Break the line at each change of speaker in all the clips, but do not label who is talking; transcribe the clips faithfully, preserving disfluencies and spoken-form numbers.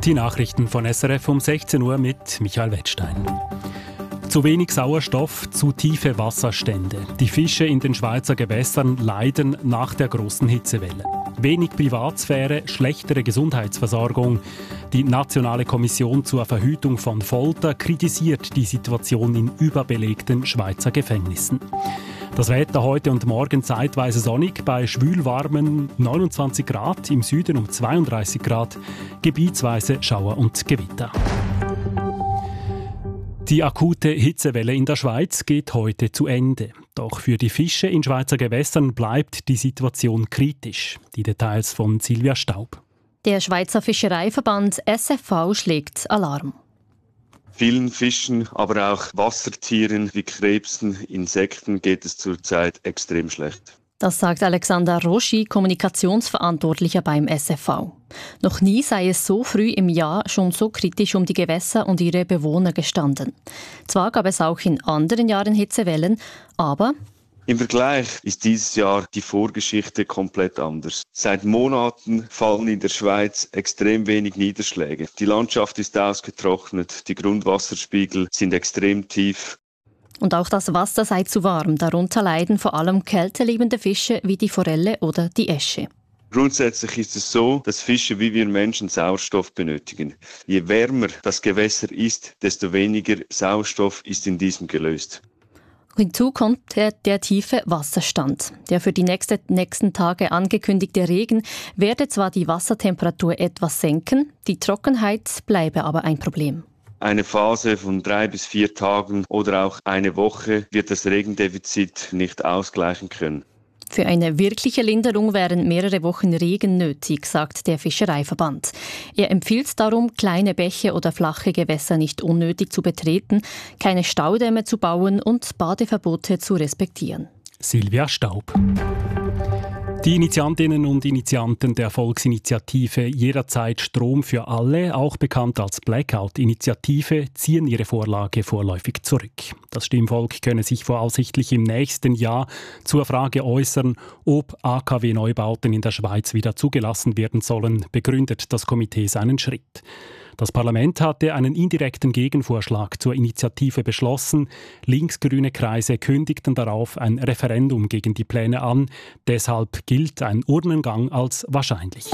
Die Nachrichten von S R F um sechzehn Uhr mit Michael Wettstein. Zu wenig Sauerstoff, zu tiefe Wasserstände. Die Fische in den Schweizer Gewässern leiden nach der großen Hitzewelle. Wenig Privatsphäre, schlechtere Gesundheitsversorgung. Die Nationale Kommission zur Verhütung von Folter kritisiert die Situation in überbelegten Schweizer Gefängnissen. Das Wetter heute und morgen zeitweise sonnig, bei schwülwarmen neunundzwanzig Grad, im Süden um zweiunddreißig Grad, gebietsweise Schauer und Gewitter. Die akute Hitzewelle in der Schweiz geht heute zu Ende. Doch für die Fische in Schweizer Gewässern bleibt die Situation kritisch. Die Details von Silvia Staub.
Der Schweizer Fischereiverband S F V schlägt Alarm.
Vielen Fischen, aber auch Wassertieren wie Krebsen, Insekten geht es zurzeit extrem schlecht.
Das sagt Alexander Roschi, Kommunikationsverantwortlicher beim S F V. Noch nie sei es so früh im Jahr schon so kritisch um die Gewässer und ihre Bewohner gestanden. Zwar gab es auch in anderen Jahren Hitzewellen, aber
im Vergleich ist dieses Jahr die Vorgeschichte komplett anders. Seit Monaten fallen in der Schweiz extrem wenig Niederschläge. Die Landschaft ist ausgetrocknet, die Grundwasserspiegel sind extrem tief.
Und auch das Wasser sei zu warm. Darunter leiden vor allem kälteliebende Fische wie die Forelle oder die Esche.
Grundsätzlich ist es so, dass Fische wie wir Menschen Sauerstoff benötigen. Je wärmer das Gewässer ist, desto weniger Sauerstoff ist in diesem gelöst.
Hinzu kommt der, der tiefe Wasserstand. Der für die nächste, nächsten Tage angekündigte Regen werde zwar die Wassertemperatur etwas senken, die Trockenheit bleibe aber ein Problem.
Eine Phase von drei bis vier Tagen oder auch eine Woche wird das Regendefizit nicht ausgleichen können.
Für eine wirkliche Linderung wären mehrere Wochen Regen nötig, sagt der Fischereiverband. Er empfiehlt darum, kleine Bäche oder flache Gewässer nicht unnötig zu betreten, keine Staudämme zu bauen und Badeverbote zu respektieren.
Silvia Staub. Die Initiantinnen und Initianten der Volksinitiative Jederzeit Strom für alle, auch bekannt als Blackout-Initiative, ziehen ihre Vorlage vorläufig zurück. Das Stimmvolk könne sich voraussichtlich im nächsten Jahr zur Frage äußern, ob A K W-Neubauten in der Schweiz wieder zugelassen werden sollen, begründet das Komitee seinen Schritt. Das Parlament hatte einen indirekten Gegenvorschlag zur Initiative beschlossen. Linksgrüne Kreise kündigten darauf ein Referendum gegen die Pläne an. Deshalb gilt ein Urnengang als wahrscheinlich.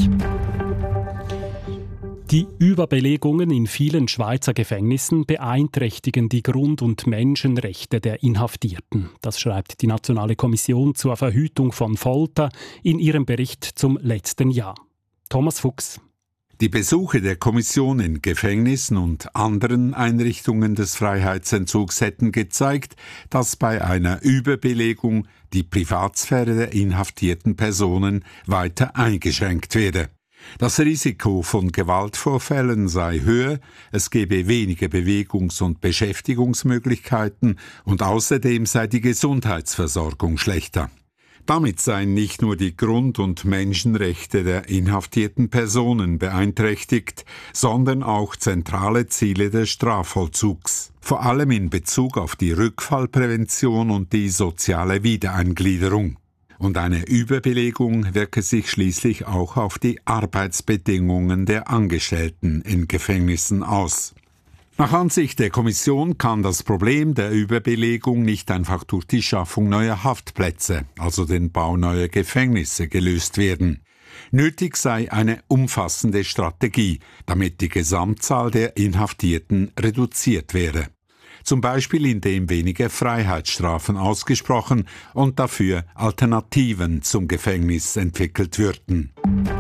Die Überbelegungen in vielen Schweizer Gefängnissen beeinträchtigen die Grund- und Menschenrechte der Inhaftierten. Das schreibt die Nationale Kommission zur Verhütung von Folter in ihrem Bericht zum letzten Jahr. Thomas Fuchs.
Die Besuche der Kommission in Gefängnissen und anderen Einrichtungen des Freiheitsentzugs hätten gezeigt, dass bei einer Überbelegung die Privatsphäre der inhaftierten Personen weiter eingeschränkt werde. Das Risiko von Gewaltvorfällen sei höher, es gebe weniger Bewegungs- und Beschäftigungsmöglichkeiten und außerdem sei die Gesundheitsversorgung schlechter. Damit seien nicht nur die Grund- und Menschenrechte der inhaftierten Personen beeinträchtigt, sondern auch zentrale Ziele des Strafvollzugs, vor allem in Bezug auf die Rückfallprävention und die soziale Wiedereingliederung. Und eine Überbelegung wirke sich schließlich auch auf die Arbeitsbedingungen der Angestellten in Gefängnissen aus. Nach Ansicht der Kommission kann das Problem der Überbelegung nicht einfach durch die Schaffung neuer Haftplätze, also den Bau neuer Gefängnisse, gelöst werden. Nötig sei eine umfassende Strategie, damit die Gesamtzahl der Inhaftierten reduziert wäre. Zum Beispiel indem weniger Freiheitsstrafen ausgesprochen und dafür Alternativen zum Gefängnis entwickelt würden.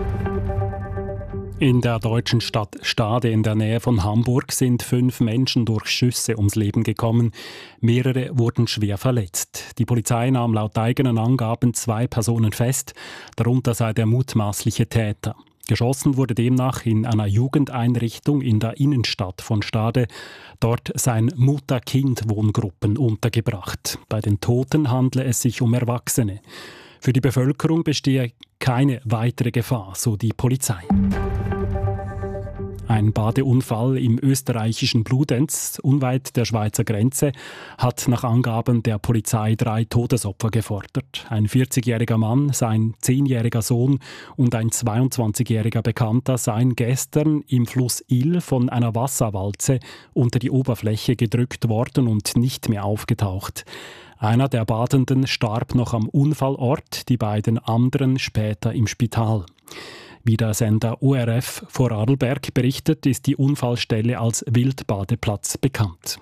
In der deutschen Stadt Stade in der Nähe von Hamburg sind fünf Menschen durch Schüsse ums Leben gekommen. Mehrere wurden schwer verletzt. Die Polizei nahm laut eigenen Angaben zwei Personen fest, darunter sei der mutmaßliche Täter. Geschossen wurde demnach in einer Jugendeinrichtung in der Innenstadt von Stade. Dort seien Mutter-Kind-Wohngruppen untergebracht. Bei den Toten handle es sich um Erwachsene. Für die Bevölkerung bestehe keine weitere Gefahr, so die Polizei. Ein Badeunfall im österreichischen Bludenz, unweit der Schweizer Grenze, hat nach Angaben der Polizei drei Todesopfer gefordert. Ein vierzigjähriger Mann, sein zehnjähriger Sohn und ein zweiundzwanzigjähriger Bekannter seien gestern im Fluss Ill von einer Wasserwalze unter die Oberfläche gedrückt worden und nicht mehr aufgetaucht. Einer der Badenden starb noch am Unfallort, die beiden anderen später im Spital. Wie der Sender O R F Vorarlberg berichtet, ist die Unfallstelle als Wildbadeplatz bekannt.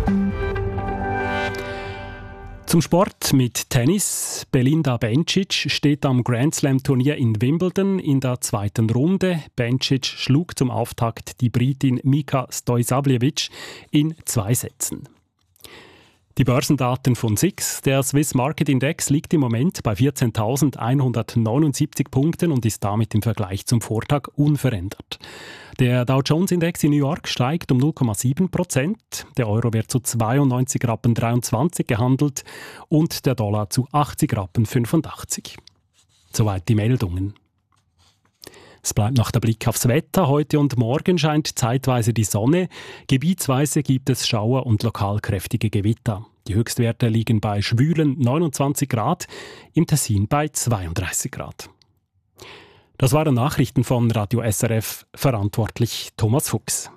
Zum Sport mit Tennis. Belinda Bencic steht am Grand-Slam-Turnier in Wimbledon in der zweiten Runde. Bencic schlug zum Auftakt die Britin Mika Stojsabljevic in zwei Sätzen. Die Börsendaten von S I X. Der Swiss Market Index liegt im Moment bei vierzehntausendeinhundertneunundsiebzig Punkten und ist damit im Vergleich zum Vortag unverändert. Der Dow Jones Index in New York steigt um null Komma sieben Prozent. Der Euro wird zu zweiundneunzig Rappen dreiundzwanzig gehandelt und der Dollar zu achtzig Rappen fünfundachtzig. Soweit die Meldungen. Es bleibt noch der Blick aufs Wetter. Heute und morgen scheint zeitweise die Sonne. Gebietsweise gibt es Schauer und lokal kräftige Gewitter. Die Höchstwerte liegen bei schwülen neunundzwanzig Grad, im Tessin bei zweiunddreißig Grad. Das waren Nachrichten von Radio S R F, verantwortlich Thomas Fuchs.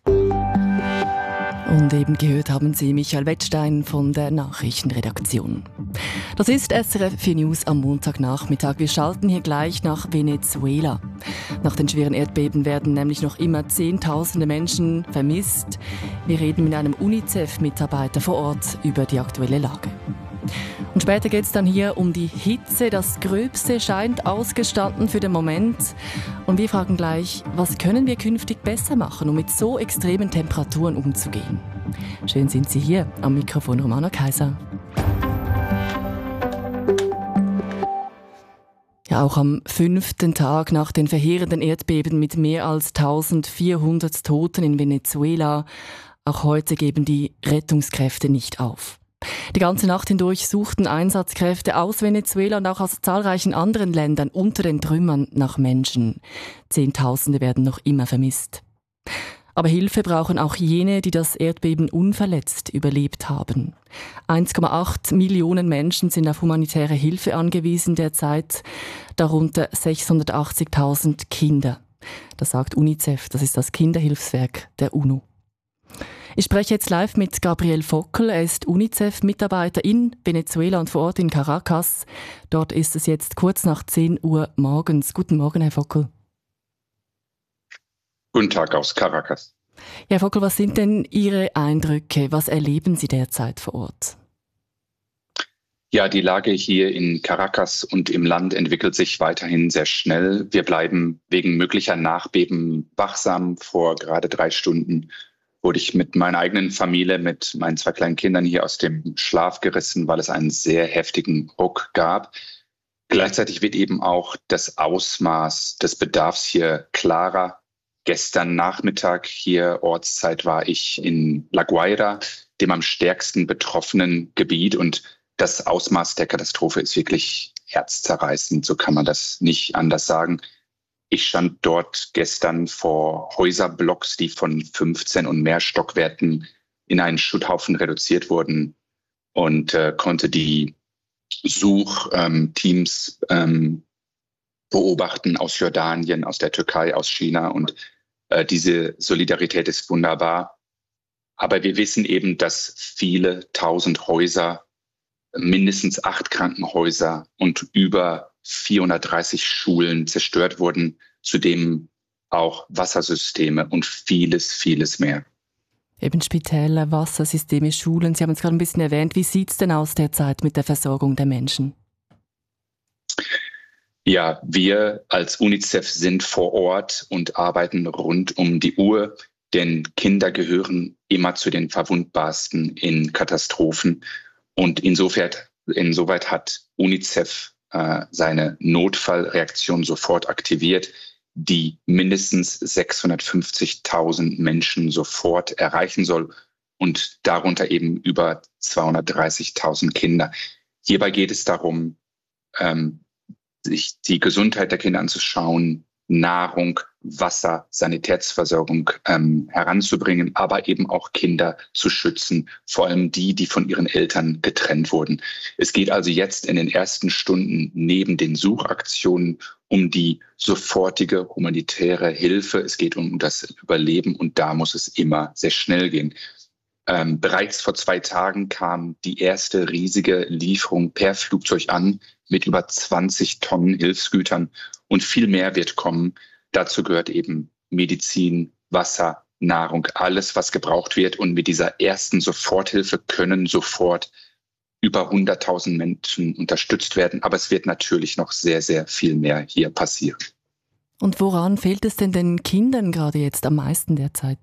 Und eben gehört haben Sie Michael Wettstein von der Nachrichtenredaktion. Das ist S R F vier News am Montagnachmittag. Wir schalten hier gleich nach Venezuela. Nach den schweren Erdbeben werden nämlich noch immer Zehntausende Menschen vermisst. Wir reden mit einem UNICEF-Mitarbeiter vor Ort über die aktuelle Lage. Und später geht es dann hier um die Hitze. Das Gröbste scheint ausgestanden für den Moment. Und wir fragen gleich, was können wir künftig besser machen, um mit so extremen Temperaturen umzugehen? Schön sind Sie hier am Mikrofon Romana Kaiser. Ja, auch am fünften Tag nach den verheerenden Erdbeben mit mehr als eintausendvierhundert Toten in Venezuela. Auch heute geben die Rettungskräfte nicht auf. Die ganze Nacht hindurch suchten Einsatzkräfte aus Venezuela und auch aus zahlreichen anderen Ländern unter den Trümmern nach Menschen. Zehntausende werden noch immer vermisst. Aber Hilfe brauchen auch jene, die das Erdbeben unverletzt überlebt haben. eins Komma acht Millionen Menschen sind auf humanitäre Hilfe angewiesen derzeit, darunter sechshundertachtzigtausend Kinder. Das sagt UNICEF, das ist das Kinderhilfswerk der UNO. Ich spreche jetzt live mit Gabriel Fockel. Er ist UNICEF-Mitarbeiter in Venezuela und vor Ort in Caracas. Dort ist es jetzt kurz nach zehn Uhr morgens. Guten Morgen, Herr Fockel.
Guten Tag aus Caracas.
Herr Fockel, was sind denn Ihre Eindrücke? Was erleben Sie derzeit vor Ort?
Ja, die Lage hier in Caracas und im Land entwickelt sich weiterhin sehr schnell. Wir bleiben wegen möglicher Nachbeben wachsam. Vor gerade drei Stunden wurde ich mit meiner eigenen Familie, mit meinen zwei kleinen Kindern hier aus dem Schlaf gerissen, weil es einen sehr heftigen Ruck gab. Gleichzeitig wird eben auch das Ausmaß des Bedarfs hier klarer. Gestern Nachmittag hier Ortszeit war ich in La Guaira, dem am stärksten betroffenen Gebiet. Und das Ausmaß der Katastrophe ist wirklich herzzerreißend, so kann man das nicht anders sagen. Ich stand dort gestern vor Häuserblocks, die von fünfzehn und mehr Stockwerken in einen Schutthaufen reduziert wurden und äh, konnte die Suchteams ähm, beobachten aus Jordanien, aus der Türkei, aus China. Und äh, diese Solidarität ist wunderbar. Aber wir wissen eben, dass viele tausend Häuser, mindestens acht Krankenhäuser und über vierhundertdreißig Schulen zerstört wurden, zudem auch Wassersysteme und vieles, vieles mehr.
Eben Spitäler, Wassersysteme, Schulen, Sie haben es gerade ein bisschen erwähnt. Wie sieht es denn aus derzeit mit der Versorgung der Menschen?
Ja, wir als UNICEF sind vor Ort und arbeiten rund um die Uhr, denn Kinder gehören immer zu den verwundbarsten in Katastrophen. Und insofern, insoweit hat UNICEF äh, seine Notfallreaktion sofort aktiviert, die mindestens sechshundertfünfzigtausend Menschen sofort erreichen soll und darunter eben über zweihundertdreißigtausend Kinder. Hierbei geht es darum, ähm, sich die Gesundheit der Kinder anzuschauen, Nahrung, Wasser, Sanitätsversorgung ähm, heranzubringen, aber eben auch Kinder zu schützen, vor allem die, die von ihren Eltern getrennt wurden. Es geht also jetzt in den ersten Stunden neben den Suchaktionen um die sofortige humanitäre Hilfe. Es geht um das Überleben und da muss es immer sehr schnell gehen. Ähm, bereits vor zwei Tagen kam die erste riesige Lieferung per Flugzeug an mit über zwanzig Tonnen Hilfsgütern und viel mehr wird kommen. Dazu gehört eben Medizin, Wasser, Nahrung, alles, was gebraucht wird. Und mit dieser ersten Soforthilfe können sofort über hunderttausend Menschen unterstützt werden. Aber es wird natürlich noch sehr, sehr viel mehr hier passieren.
Und woran fehlt es denn den Kindern gerade jetzt am meisten derzeit?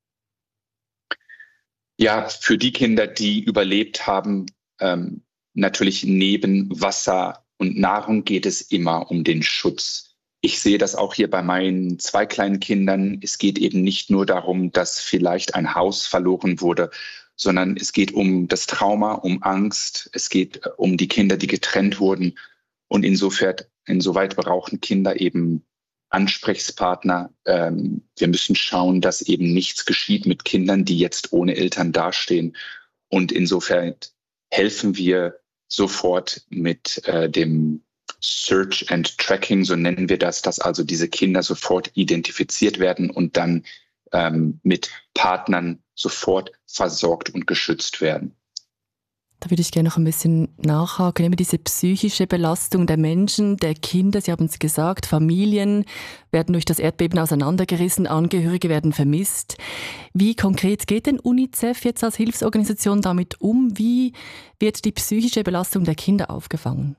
Ja, für die Kinder, die überlebt haben, ähm, natürlich neben Wasser und Nahrung geht es immer um den Schutz. Ich sehe das auch hier bei meinen zwei kleinen Kindern. Es geht eben nicht nur darum, dass vielleicht ein Haus verloren wurde, sondern es geht um das Trauma, um Angst. Es geht um die Kinder, die getrennt wurden. Und insofern, insoweit brauchen Kinder eben Ansprechpartner. Ähm, wir müssen schauen, dass eben nichts geschieht mit Kindern, die jetzt ohne Eltern dastehen. Und insofern helfen wir sofort mit äh, dem Search and Tracking, so nennen wir das, dass also diese Kinder sofort identifiziert werden und dann ähm, mit Partnern sofort versorgt und geschützt werden.
Da würde ich gerne noch ein bisschen nachhaken. Immer diese psychische Belastung der Menschen, der Kinder, Sie haben es gesagt, Familien werden durch das Erdbeben auseinandergerissen, Angehörige werden vermisst. Wie konkret geht denn UNICEF jetzt als Hilfsorganisation damit um? Wie wird die psychische Belastung der Kinder aufgefangen?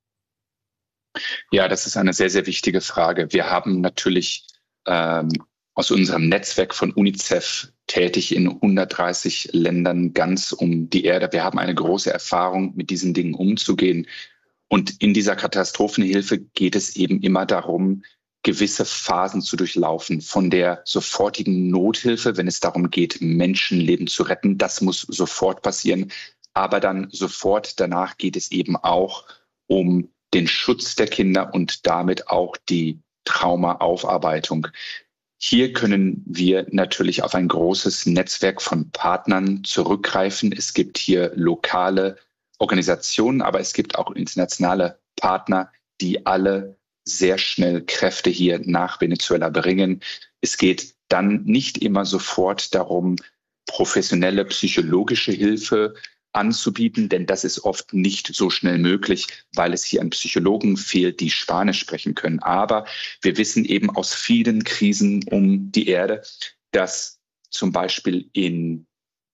Ja, das ist eine sehr, sehr wichtige Frage. Wir haben natürlich ähm, aus unserem Netzwerk von UNICEF tätig in hundertdreißig Ländern ganz um die Erde. Wir haben eine große Erfahrung, mit diesen Dingen umzugehen. Und in dieser Katastrophenhilfe geht es eben immer darum, gewisse Phasen zu durchlaufen. Von der sofortigen Nothilfe, wenn es darum geht, Menschenleben zu retten, das muss sofort passieren. Aber dann sofort danach geht es eben auch um den Schutz der Kinder und damit auch die Traumaaufarbeitung. Hier können wir natürlich auf ein großes Netzwerk von Partnern zurückgreifen. Es gibt hier lokale Organisationen, aber es gibt auch internationale Partner, die alle sehr schnell Kräfte hier nach Venezuela bringen. Es geht dann nicht immer sofort darum, professionelle psychologische Hilfe anzubieten, denn das ist oft nicht so schnell möglich, weil es hier an Psychologen fehlt, die Spanisch sprechen können. Aber wir wissen eben aus vielen Krisen um die Erde, dass zum Beispiel in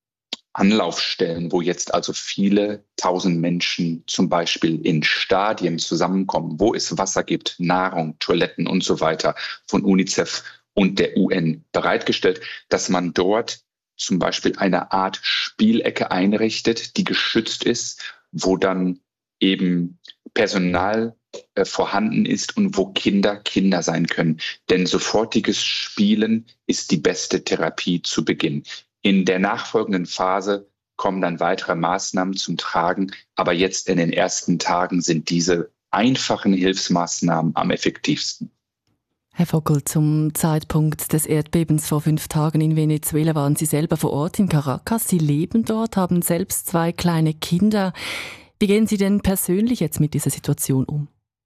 Anlaufstellen, wo jetzt also viele tausend Menschen zum Beispiel in Stadien zusammenkommen, wo es Wasser gibt, Nahrung, Toiletten und so weiter, von UNICEF und der U N bereitgestellt, dass man dort zum Beispiel eine Art Spielecke einrichtet, die geschützt ist, wo dann eben Personal äh, vorhanden ist und wo Kinder Kinder sein können. Denn sofortiges Spielen ist die beste Therapie zu Beginn. In der nachfolgenden Phase kommen dann weitere Maßnahmen zum Tragen, aber jetzt in den ersten Tagen sind diese einfachen Hilfsmaßnahmen am effektivsten.
Herr Vogel, zum Zeitpunkt des Erdbebens vor fünf Tagen in Venezuela waren Sie selber vor Ort in Caracas. Sie leben dort, haben selbst zwei kleine Kinder. Wie gehen Sie denn persönlich jetzt mit dieser Situation um?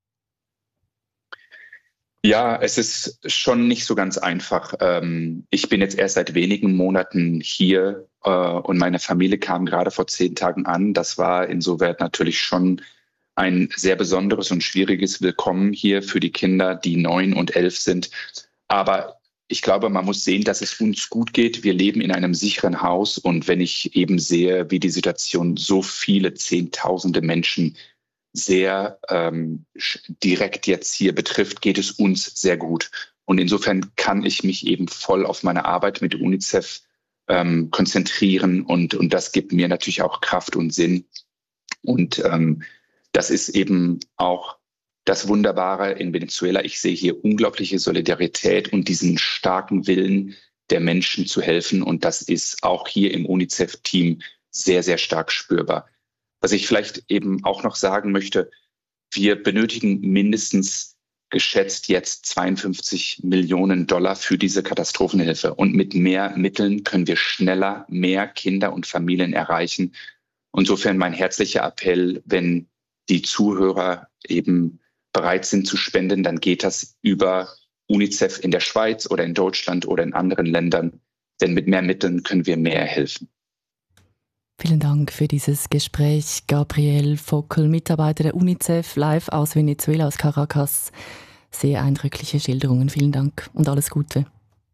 Ja, es ist schon nicht so ganz einfach. Ich bin jetzt erst seit wenigen Monaten hier und meine Familie kam gerade vor zehn Tagen an. Das war insoweit natürlich schon ein sehr besonderes und schwieriges Willkommen hier für die Kinder, die neun und elf sind. Aber ich glaube, man muss sehen, dass es uns gut geht. Wir leben in einem sicheren Haus. Und wenn ich eben sehe, wie die Situation so viele Zehntausende Menschen sehr ähm, direkt jetzt hier betrifft, geht es uns sehr gut. Und insofern kann ich mich eben voll auf meine Arbeit mit UNICEF ähm, konzentrieren. Und, und das gibt mir natürlich auch Kraft und Sinn. Und ähm, das ist eben auch das Wunderbare in Venezuela. Ich sehe hier unglaubliche Solidarität und diesen starken Willen der Menschen zu helfen. Und das ist auch hier im UNICEF-Team sehr, sehr stark spürbar. Was ich vielleicht eben auch noch sagen möchte, wir benötigen mindestens geschätzt jetzt zweiundfünfzig Millionen Dollar für diese Katastrophenhilfe. Und mit mehr Mitteln können wir schneller mehr Kinder und Familien erreichen. Insofern mein herzlicher Appell, wenn die Zuhörer eben bereit sind zu spenden, dann geht das über UNICEF in der Schweiz oder in Deutschland oder in anderen Ländern. Denn mit mehr Mitteln können wir mehr helfen.
Vielen Dank für dieses Gespräch. Gabriel Fockel, Mitarbeiter der UNICEF, live aus Venezuela, aus Caracas. Sehr eindrückliche Schilderungen. Vielen Dank und alles Gute.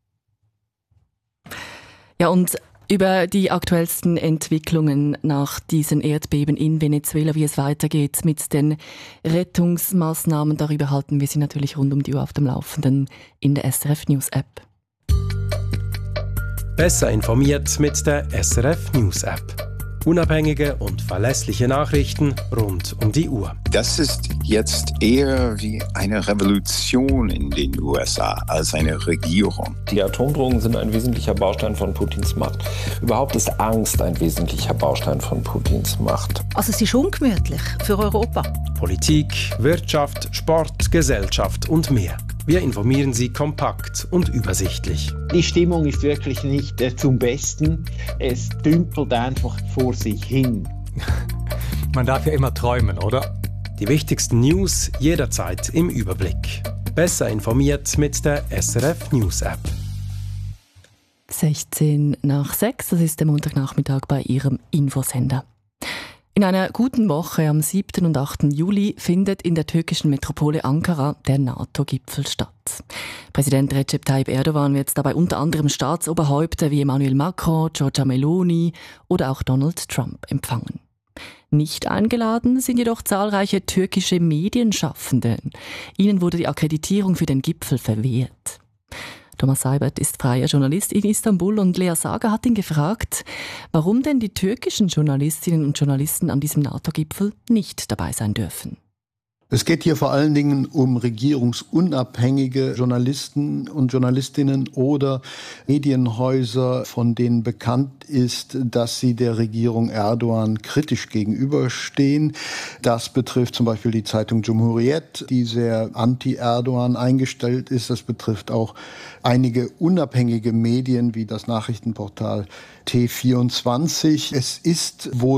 Ja, und über die aktuellsten Entwicklungen nach diesen Erdbeben in Venezuela, wie es weitergeht mit den Rettungsmaßnahmen, darüber halten wir Sie natürlich rund um die Uhr auf dem Laufenden in der S R F News App.
Besser informiert mit der S R F News App. Unabhängige und verlässliche Nachrichten rund um die Uhr.
Das ist jetzt eher wie eine Revolution in den U S A als eine Regierung.
Die Atomdrohungen sind ein wesentlicher Baustein von Putins Macht. Überhaupt ist Angst ein wesentlicher Baustein von Putins Macht.
Also es ist ungemütlich für Europa.
Politik, Wirtschaft, Sport, Gesellschaft und mehr. Wir informieren Sie kompakt und übersichtlich.
Die Stimmung ist wirklich nicht äh, zum Besten. Es dümpelt einfach vor sich hin.
Man darf ja immer träumen, oder?
Die wichtigsten News jederzeit im Überblick. Besser informiert mit der S R F News App.
sechzehn nach sechs, das ist der Montagnachmittag bei Ihrem Infosender. In einer guten Woche am siebten und achten Juli findet in der türkischen Metropole Ankara der NATO-Gipfel statt. Präsident Recep Tayyip Erdogan wird dabei unter anderem Staatsoberhäupter wie Emmanuel Macron, Giorgia Meloni oder auch Donald Trump empfangen. Nicht eingeladen sind jedoch zahlreiche türkische Medienschaffende. Ihnen wurde die Akkreditierung für den Gipfel verwehrt. Thomas Seibert ist freier Journalist in Istanbul und Lea Sager hat ihn gefragt, warum denn die türkischen Journalistinnen und Journalisten an diesem NATO-Gipfel nicht dabei sein dürfen.
Es geht hier vor allen Dingen um regierungsunabhängige Journalisten und Journalistinnen oder Medienhäuser, von denen bekannt ist, dass sie der Regierung Erdogan kritisch gegenüberstehen. Das betrifft zum Beispiel die Zeitung Cumhuriyet, die sehr anti-Erdogan eingestellt ist. Das betrifft auch einige unabhängige Medien wie das Nachrichtenportal T vierundzwanzig. Es ist wohl